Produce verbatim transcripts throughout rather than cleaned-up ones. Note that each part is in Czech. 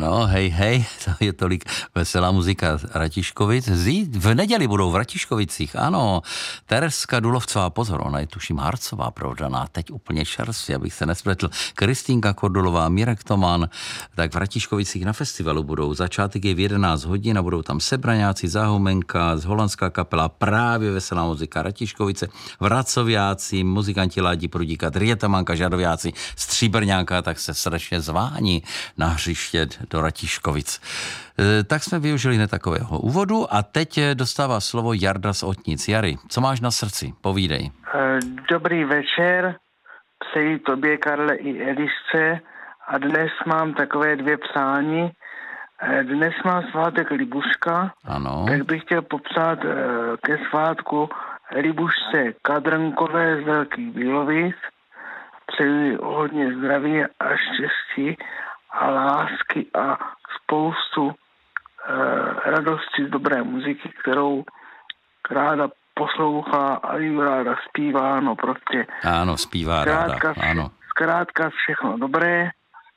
Ano, hej, hej, to je tolik veselá muzika Ratiškovic. Zít, v neděli budou v Ratiškovicích, ano. Tereska Dulovcová, pozor, ona je tuším Harcová prodaná, teď úplně čerstvě, abych se nespletl. Kristýnka Kordulová, Mirek Toman, tak v Ratiškovicích na festivalu budou. Začátek je v jedenáct hodin a budou tam Sebraňáci, Záhumenka, z holandská kapela, právě veselá muzika Ratiškovice, Vracoviáci, muzikanti Ládi Prudíka, Drietamanka, Žadoviáci, Stříbrňáka, tak se srdečně zvání na hřiště do Ratiškovic. E, tak jsme využili ne takového úvodu a teď dostává slovo Jarda z Otnic. Jary, co máš na srdci? Povídej. Dobrý večer, přeji tobě, Karle, i Elišce, a dnes mám takové dvě přání. Dnes mám svátek Libuška, Ano. Tak bych chtěl popřát ke svátku Libušce Kadrnkové z Velkých Bílovic. Přeji hodně zdraví a štěstí a lásky a spoustu eh, radosti z dobré muziky, kterou ráda poslouchá a ji ráda zpívá, no prostě. Ano, zpívá zkrátka, ráda, ano. Zkrátka všechno dobré.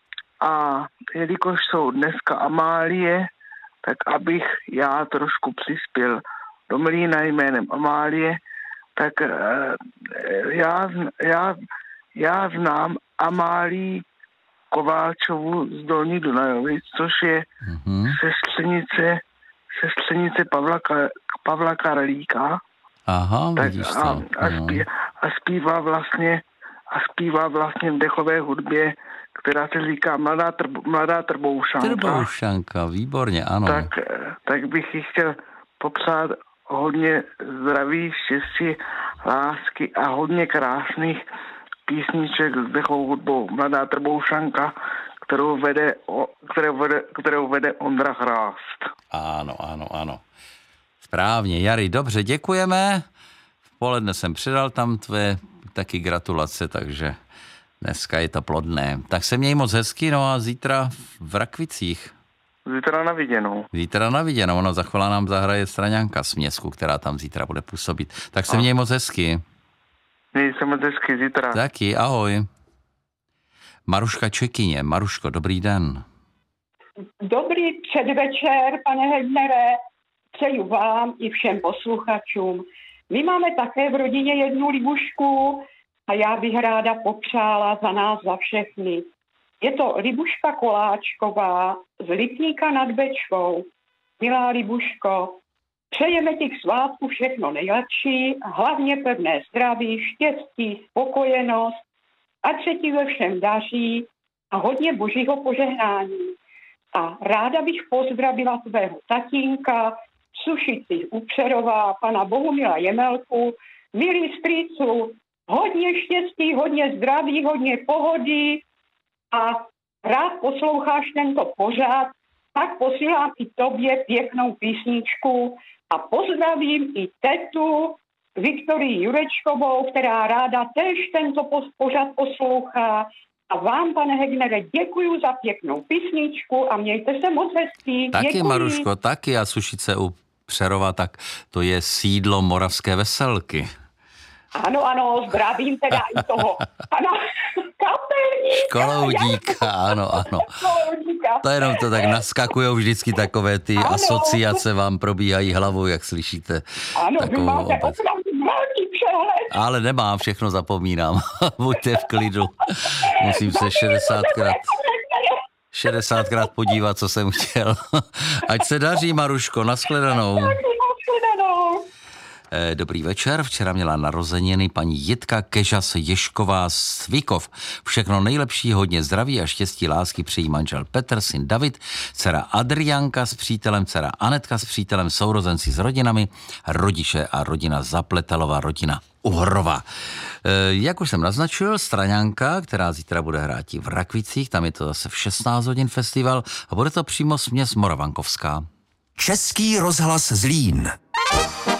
A jelikož jsou dneska Amálie, tak abych já trošku přispěl do mlýna jménem Amálie, tak eh, já, já, já znám Amálii Kováčovu z Dolní Dunajovic, což je mm-hmm. sestřenice, sestřenice Pavla, Pavla Karlíka. Aha, tak vidíš a, to. A, zpí, a zpívá vlastně a zpívá vlastně v dechové hudbě, která se říká Mladá, trb, mladá trboušanka. Trboušanka, výborně, ano. Tak, tak bych ji chtěl popřát hodně zdraví, štěstí, lásky a hodně krásných písniček s dechovou hudbou Mladá trboušanka, kterou vede, kterou vede, kterou vede Ondra Chrást. Ano, ano, ano. Správně, Jary, dobře, děkujeme. V poledne jsem předal tam tvé taky gratulace, takže dneska je to plodné. Tak se měj moc hezky, no a zítra v Rakvicích. Zítra na viděnou. Zítra na viděnou, ono za chvíli nám zahraje Straňanka z Měsku, která tam zítra bude působit. Tak se a. měj moc hezky. Měj se moc hezky zítra. Taky, ahoj. Maruška Čekyně. Maruško, dobrý den. Dobrý předvečer, pane Hednere. Přeju vám i všem posluchačům. My máme také v rodině jednu Libušku a já bych ráda popřála za nás, za všechny. Je to Libuška Koláčková z Lipníka nad Bečvou. Milá Libuško, přejeme ti k svátku všechno nejlepší, hlavně pevné zdraví, štěstí, spokojenost, ať se ti ve všem daří a hodně božího požehnání. A ráda bych pozdravila tvého tatínka, Sušici u Přerova, pana Bohumila Jemelku, milí strýcu, hodně štěstí, hodně zdraví, hodně pohody a rád posloucháš tento pořad, tak posílám i tobě pěknou písničku a pozdravím i tetu Viktorii Jurečkovou, která ráda též tento pořad poslouchá. A vám, pane Hegnere, děkuju za pěknou písničku a mějte se moc hezký. Taky, děkuji. Maruško, taky. A Sušice u Přerova, tak to je sídlo Moravské Veselky. Ano, ano, zdravím teda i toho pana kapelníka. Školoudíka, ano, ano. To jenom to tak naskakujou vždycky takové ty ano. asociace vám probíhají hlavou, jak slyšíte. Ano, vy máte opravdu velký přehled. Ale nemám, všechno zapomínám. Buďte v klidu. Musím se šedesátkrát šedesátkrát podívat, co jsem chtěl. Ať se daří, Maruško, nashledanou. Dobrý večer, včera měla narozeniny paní Jitka Kežas Ješková z Cvikov. Všechno nejlepší, hodně zdraví a štěstí, lásky přejí manžel Petr, syn David, dcera Adrianka s přítelem, dcera Anetka s přítelem, sourozenci s rodinami, rodiče a rodina Zapletalová, rodina Uhrova. E, jak už jsem naznačil, Straňanka, která zítra bude hrát v Rakvicích, tam je to zase v šestnáct hodin festival a bude to přímo směs Moravankovská. Český rozhlas Zlín.